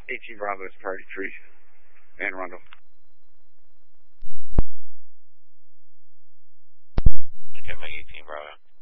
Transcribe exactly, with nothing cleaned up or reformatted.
eighteen Bravo is priority three. And Rundle. Okay, Mike eighteen Bravo.